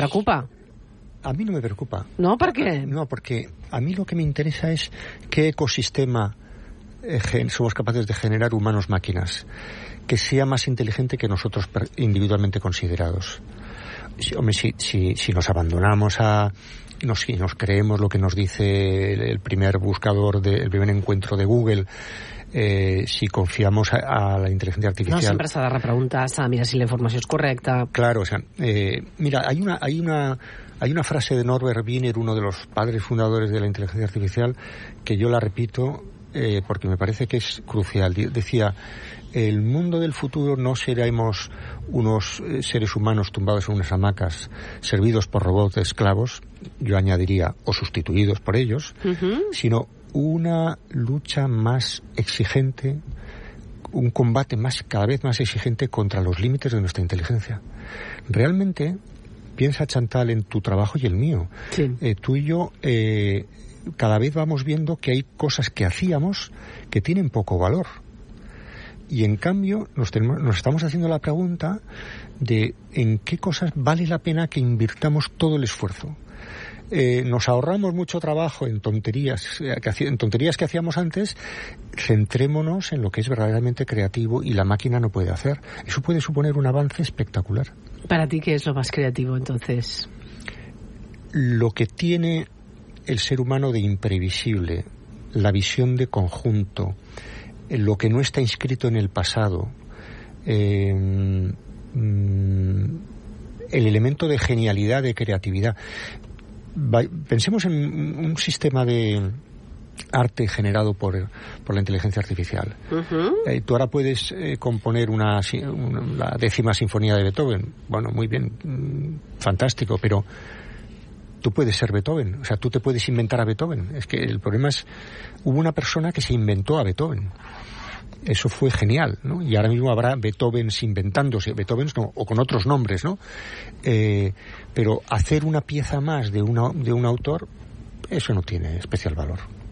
preocupa? A mí no me preocupa. ¿No? ¿Por qué? No, porque a mí lo que me interesa es qué ecosistema somos capaces de generar humanos-máquinas, que sea más inteligente que nosotros individualmente considerados. Si nos abandonamos si nos creemos lo que nos dice el primer buscador, el primer encuentro de Google, si confiamos a la inteligencia artificial. No, siempre s'ha de repreguntar, s'ha de mirar si la informació és correcta. Claro, o sea, mira, hay una frase de Norbert Wiener, uno de los padres fundadores de la inteligencia artificial, que yo la repito porque me parece que es crucial. Decía: el mundo del futuro no seremos unos seres humanos tumbados en unas hamacas, servidos por robots esclavos, yo añadiría, o sustituidos por ellos, sino una lucha más exigente, un combate cada vez más exigente contra los límites de nuestra inteligencia. Realmente, piensa, Chantal, en tu trabajo y el mío. Sí. Tú y yo cada vez vamos viendo que hay cosas que hacíamos que tienen poco valor. Y en cambio nos estamos haciendo la pregunta de en qué cosas vale la pena que invirtamos todo el esfuerzo. Nos ahorramos mucho trabajo en tonterías que hacíamos antes. Centrémonos en lo que es verdaderamente creativo y la máquina no puede hacer. Eso puede suponer un avance espectacular. ¿Para ti qué es lo más creativo, entonces? Lo que tiene el ser humano de imprevisible, la visión de conjunto, lo que no está inscrito en el pasado, el elemento de genialidad, de creatividad. Pensemos en un sistema de arte generado por la inteligencia artificial. Tú ahora puedes componer la 10ª sinfonía de Beethoven. Bueno, muy bien, fantástico, pero tú puedes ser Beethoven, o sea, tú te puedes inventar a Beethoven. Es que el problema es, hubo una persona que se inventó a Beethoven. Eso fue genial, ¿no? Y ahora mismo habrá Beethovens inventándose, Beethovens no, o con otros nombres, ¿no? Pero hacer una pieza más de un autor, eso no tiene especial valor.